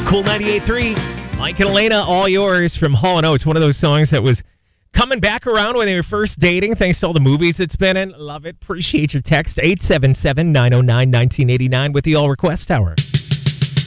Cool 98.3. Mike and Elena, all yours from Hall & Oates. One of those songs that was coming back around when they were first dating, thanks to all the movies it's been in. Love it. Appreciate your text. 877-909-1989 with the All Request Hour.